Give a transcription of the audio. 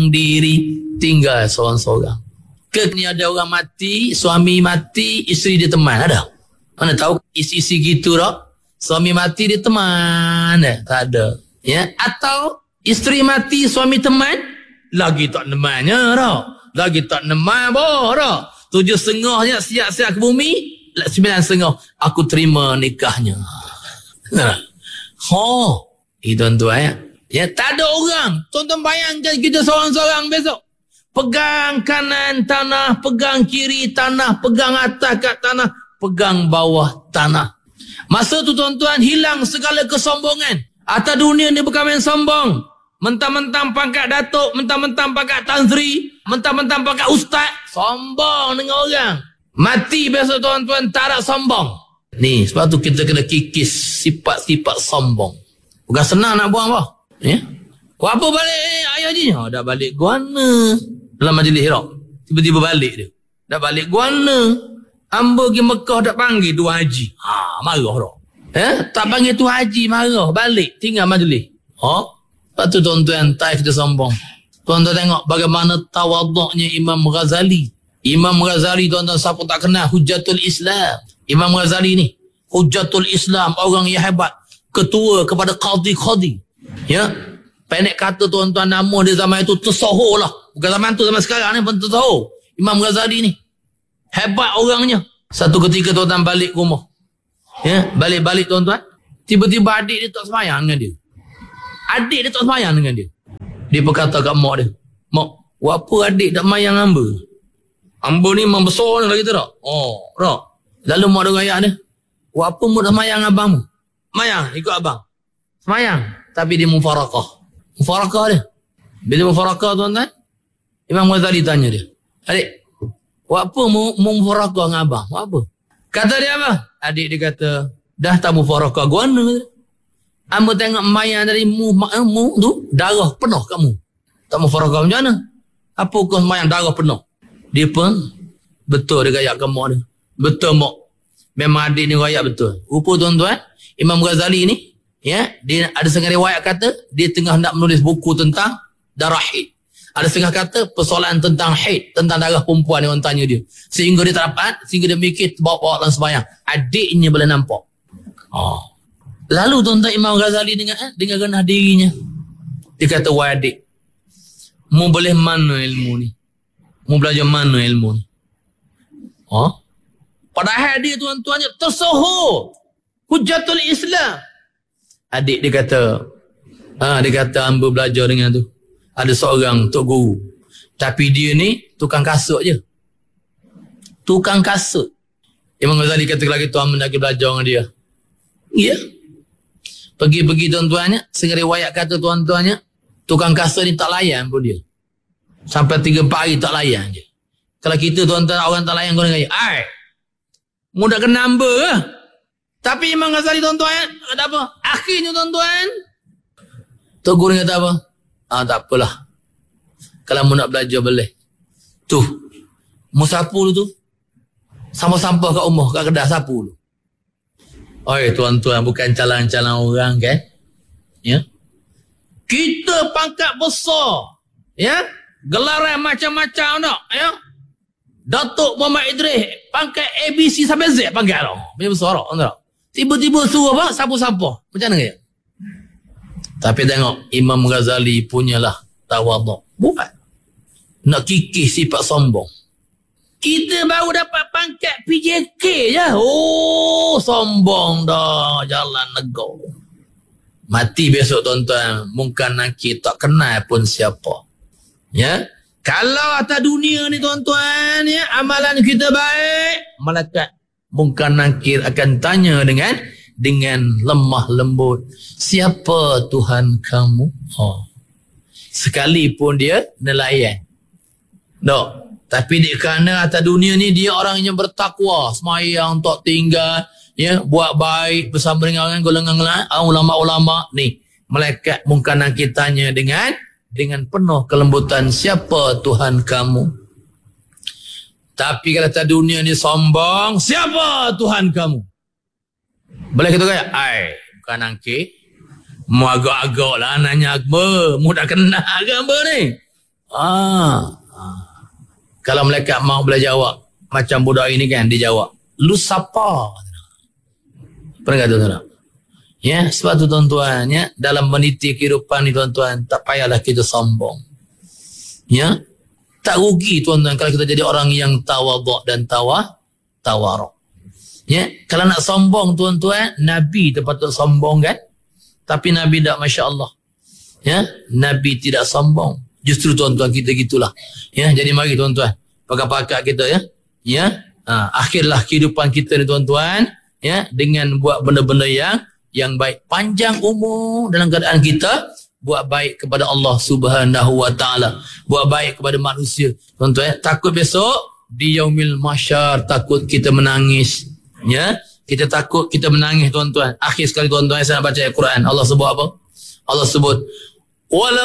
mengurung diri, tinggal seorang-seorang. Ni ada orang mati, suami mati, isteri dia teman, ada? Mana tahu isi-isi gitu tak? Suami mati dia teman, tak ada. Ya, atau isteri mati, suami teman, lagi tak nemannya tak? Lagi tak neman boh tak? 7.5-nya siap-siap ke bumi, 9.5 aku terima nikahnya. Tuan-tuan ya. Ya, tak ada orang. Tuan-tuan bayangkan kita seorang-seorang besok. Pegang kanan tanah, pegang kiri tanah, pegang atas kat tanah, pegang bawah tanah. Masa tu tuan-tuan hilang segala kesombongan. Atas dunia ni bukan main sombong. Mentang-mentang pangkat datuk, mentang-mentang pangkat Tan Sri, mentang-mentang pangkat ustaz, sombong dengan orang. Mati besok tuan-tuan tak ada sombong. Ni sebab tu kita kena kikis sifat-sifat sombong. Bukan senang nak buang apa. Ya? Apa balik ayah haji? Dah balik guana. Dalam majlis hirau. Tiba-tiba balik dia. Dah balik guana. Hamba pergi Mekah tak panggil Tuan Haji. Marah tak? Tak panggil Tuan Haji, marah. Balik, tinggal majlis. Lepas tu tuan-tuan, tak kita sombong. Tuan-tuan tengok bagaimana tawaduknya Imam Ghazali. Imam Ghazali tuan-tuan siapa tak kenal, Hujjatul Islam. Imam Ghazali ni, Hujjatul Islam, orang yang hebat. Ketua kepada qadi-qadi. Ya, pendek kata tuan-tuan nama dia zaman itu tersohor lah. Bukan zaman tu, zaman sekarang ni pun tersohor. Imam Ghazali ni hebat orangnya. Satu ketika tuan-tuan balik rumah. Ya, balik-balik tuan-tuan. Tiba-tiba adik dia tak semayang dengan dia. Adik dia tak semayang dengan dia. Dia berkata kat mak dia, "Mak, apa adik tak semayang hamba? Hamba ni memang besar ni lagi tu tak?" Tak. Lalu mak dia rakyat dia, "Apa mu tak semayang abang mu?" "Semayang, ikut abang." Semayang. Tapi dia mufarakah. Mufarakah dia. Bila mufarakah tuan-tuan, Imam Ghazali tanya dia, "Adik, apa mu mufarakah dengan abang? Apa?" Kata dia apa? Adik dia kata, "Dah tak mufarakah guana. Amba tengok mayang dari mu tu, darah penuh kat mu. Tak mufarakah macam mana? Apa hukum mayang darah penuh?" Dia pun, betul dia rakyat ke mak dia. "Betul mak. Memang adik ni rakyat betul." Rupa tuan-tuan, Imam Ghazali ni, ya, dia ada setengah riwayat kata dia tengah nak menulis buku tentang darah haid. Ada setengah kata persoalan tentang haid, tentang darah perempuan yang orang tanya dia. Sehingga dia tak dapat, sehingga dia mikir bawa-bawa dalam sembahyang. Adiknya boleh nampak. Lalu tuan-tuan Imam Ghazali dengan rendah dirinya. Dia kata, "Wahai adik, mu boleh mana ilmu ni? Mu belajar mana ilmu ni?" Padahal dia tuan-tuannya tersohor. Hujjatul Islam. Adik dia kata, hamba belajar dengan tu. Ada seorang tok guru. Tapi dia ni tukang kasut je. Tukang kasut. Imam Ghazali kata lagi tu, hamba nak pergi belajar dengan dia. Ya. Pergi-pergi tuan-tuannya, setengah riwayat kata tuan-tuannya, tukang kasut ni tak layan pun dia. Sampai 3-4 hari tak layan je. Kalau kita tuan-tuan orang tak layan, kau dengan dia, mu dah kena hamba ke? Tapi Imam Ghazali tuan-tuan, kata apa? Akhirnya tuan-tuan, tok guru kata apa? Tak apalah. Kalau mu nak belajar boleh. Tu, mu sapu tu. Sampah-sampah kat rumah, kat kedai sapu tu. Oi tuan-tuan, bukan calang-calang orang kan? Ya. Kita pangkat besar. Ya. Gelaran macam-macam tak? Ya. Datuk Muhammad Idris pangkat ABC sampai Z pangkat tu. Macam besar tak? Tiba-tiba suruh apa? Sapu-sampah. Macam mana ya? Tapi tengok Imam Ghazali punyalah tawaduk. Bukan. Nak kikis sifat sombong. Kita baru dapat pangkat PJK je. Sombong dah. Jalan negor. Mati besok tuan-tuan. Mungkin nakir tak kenal pun siapa. Ya. Kalau atas dunia ni tuan-tuan, ya, amalan kita baik, malaikat mungkin nakir akan tanya dengan lemah lembut, siapa Tuhan kamu? Sekalipun dia nelayan. Tak. Tapi kerana atas dunia ni dia orang yang bertakwa, semayang tak tinggal, ya, buat baik bersama dengan golongan ulama-ulama ni. Malaikat mungkin nakir tanya dengan penuh kelembutan, siapa Tuhan kamu? Tapi kalau atas dunia ni sombong, siapa Tuhan kamu? Boleh kita kaya? Bukan angki. Mu agak-agak lah nanya apa. Mu tak kenal ke apa ni? Kalau malaikat mau boleh jawab macam budak ini kan, dia jawab, lu siapa? Pernah kata tuan? Ya, sebab tu tuan-tuan, ya, dalam meniti kehidupan ni tuan-tuan, tak payahlah kita sombong. Ya, tak rugi tuan-tuan kalau kita jadi orang yang tawaduk dan tawaruk. Ya, kalau nak sombong tuan-tuan, Nabi terpatut sombong kan? Tapi Nabi tak, Masya Allah. Ya, Nabi tidak sombong. Justru tuan-tuan kita gitulah. Ya, jadi mari tuan-tuan, pakar-pakar kita ya. Ya, akhirlah kehidupan kita ni tuan-tuan, ya, dengan buat benda-benda yang baik, panjang umur dalam keadaan kita buat baik kepada Allah Subhanahu wa taala, buat baik kepada manusia. Tuan-tuan, takut besok di yaumil mahsyar takut kita menangis. Ya, kita takut kita menangis tuan-tuan. Akhir sekali tuan-tuan, saya nak baca ayat Quran. Allah sebut apa? Allah sebut wala